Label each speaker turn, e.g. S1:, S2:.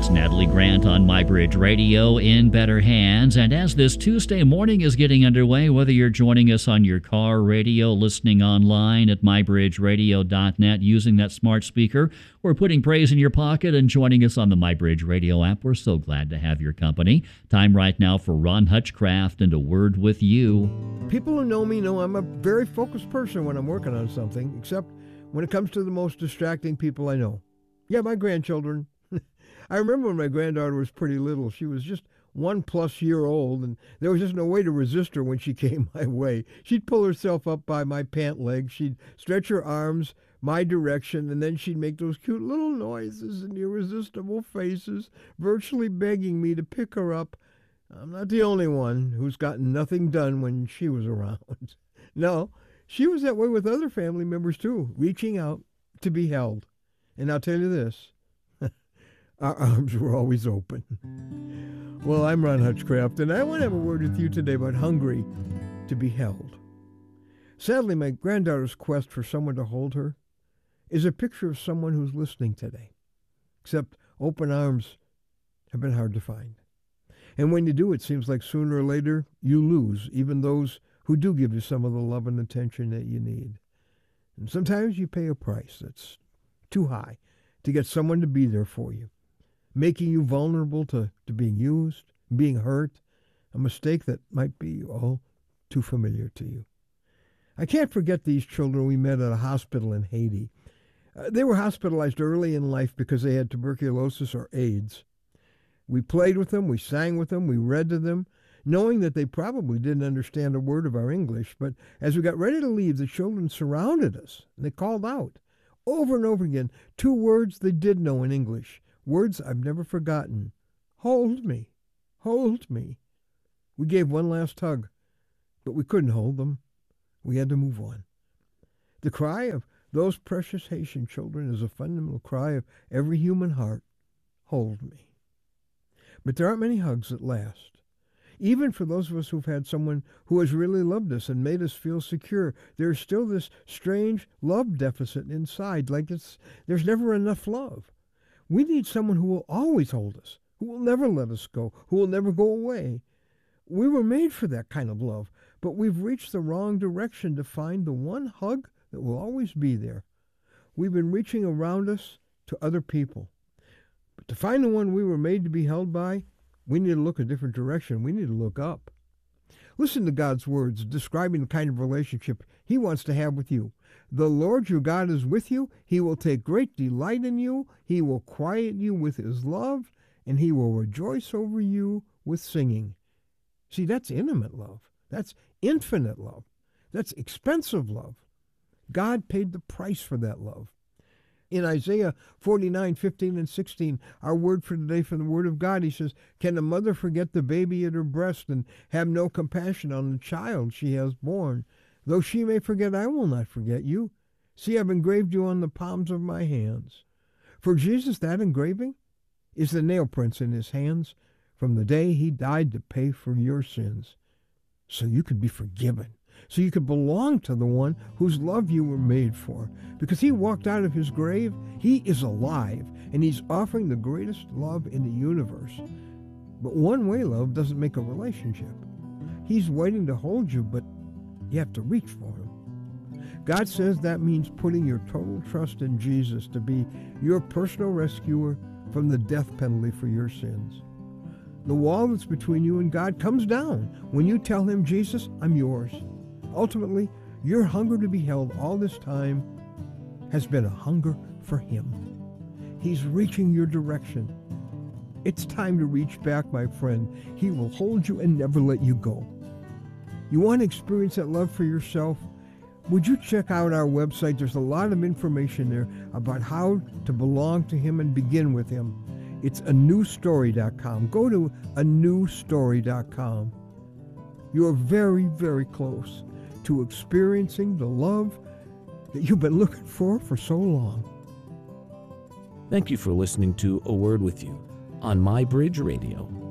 S1: It's Natalie Grant on MyBridge Radio in better hands. And as this Tuesday morning is getting underway, whether you're joining us on your car radio, listening online at mybridgeradio.net, using that smart speaker, or putting praise in your pocket and joining us on the MyBridge Radio app, we're so glad to have your company. Time right now for Ron Hutchcraft and A Word with You.
S2: People who know me know I'm a very focused person when I'm working on something, except when it comes to the most distracting people I know. Yeah, my grandchildren. I remember when my granddaughter was pretty little. She was just 1+ year old, and there was just no way to resist her when she came my way. She'd pull herself up by my pant leg. She'd stretch her arms my direction, and then she'd make those cute little noises and irresistible faces, virtually begging me to pick her up. I'm not the only one who's gotten nothing done when she was around. No, she was that way with other family members too, reaching out to be held. And I'll tell you this, our arms were always open. Well, I'm Ron Hutchcraft, and I want to have a word with you today about hungry to be held. Sadly, my granddaughter's quest for someone to hold her is a picture of someone who's listening today. Except open arms have been hard to find. And when you do, it seems like sooner or later you lose even those who do give you some of the love and attention that you need. And sometimes you pay a price that's too high to get someone to be there for you, making you vulnerable to being used, being hurt, a mistake that might be all too familiar to you. I can't forget these children we met at a hospital in Haiti. They were hospitalized early in life because they had tuberculosis or AIDS. We played with them, we sang with them, we read to them, knowing that they probably didn't understand a word of our English. But as we got ready to leave, the children surrounded us, and they called out over and over again 2 words they did know in English, words I've never forgotten. Hold me, hold me. We gave one last hug, but we couldn't hold them. We had to move on. The cry of those precious Haitian children is a fundamental cry of every human heart. Hold me. But there aren't many hugs that last. Even for those of us who've had someone who has really loved us and made us feel secure, there's still this strange love deficit inside, like there's never enough love. We need someone who will always hold us, who will never let us go, who will never go away. We were made for that kind of love, but we've reached the wrong direction to find the one hug that will always be there. We've been reaching around us to other people. But to find the one we were made to be held by, we need to look a different direction. We need to look up. Listen to God's words describing the kind of relationship He wants to have with you. The Lord your God is with you. He will take great delight in you. He will quiet you with His love, and He will rejoice over you with singing. See, that's intimate love. That's infinite love. That's expensive love. God paid the price for that love. In Isaiah 49:15 and 16, our word for today from the Word of God, He says, "Can a mother forget the baby at her breast and have no compassion on the child she has borne? Though she may forget, I will not forget you. See, I've engraved you on the palms of my hands." For Jesus, that engraving is the nail prints in His hands from the day He died to pay for your sins, so you could be forgiven. So you could belong to the one whose love you were made for. Because He walked out of His grave, He is alive, and He's offering the greatest love in the universe. But one-way love doesn't make a relationship. He's waiting to hold you, but you have to reach for Him. God says that means putting your total trust in Jesus to be your personal rescuer from the death penalty for your sins. The wall that's between you and God comes down when you tell Him, "Jesus, I'm yours." Ultimately, your hunger to be held all this time has been a hunger for Him. He's reaching your direction. It's time to reach back, my friend. He will hold you and never let you go. You want to experience that love for yourself? Would you check out our website? There's a lot of information there about how to belong to Him and begin with Him. It's anewstory.com. Go to anewstory.com. You are very, very close to experiencing the love that you've been looking for so long.
S3: Thank you for listening to A Word with You on MyBridge Radio.